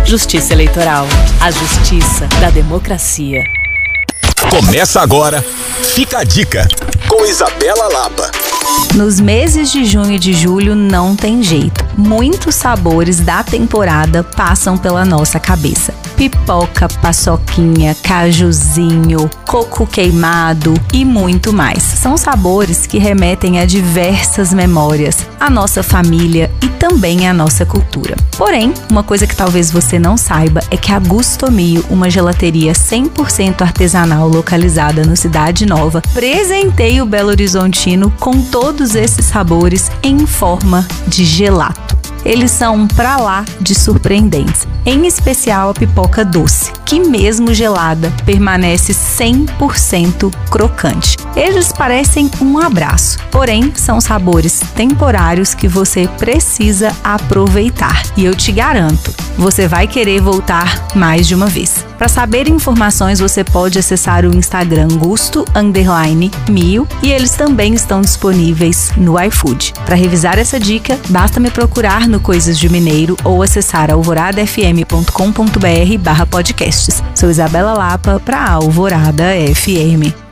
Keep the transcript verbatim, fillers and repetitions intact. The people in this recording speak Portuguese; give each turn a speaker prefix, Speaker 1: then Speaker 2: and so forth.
Speaker 1: Justiça Eleitoral. A justiça da democracia.
Speaker 2: Começa agora, Fica a Dica, com Isabela Lapa.
Speaker 3: Nos meses de junho e de julho não tem jeito. Muitos sabores da temporada passam pela nossa cabeça. Pipoca, paçoquinha, cajuzinho, coco queimado e muito mais. São sabores que remetem a diversas memórias, à nossa família e também à nossa cultura. Porém, uma coisa que talvez você não saiba é que a Gustomio, uma gelateria cem por cento artesanal localizada no Cidade Nova, presenteia o Belo Horizontino com todos esses sabores em forma de gelato. Eles são pra lá de surpreendentes, em especial a pipoca doce, que mesmo gelada permanece cem por cento crocante. Eles parecem um abraço, porém são sabores temporários que você precisa aproveitar. E eu te garanto, você vai querer voltar mais de uma vez. Para saber informações, você pode acessar o Instagram Gusto Underline Mio e eles também estão disponíveis no iFood. Para revisar essa dica, basta me procurar no Coisas de Mineiro ou acessar alvorada f m ponto com ponto b r barra podcasts. Sou Isabela Lapa para Alvorada F M.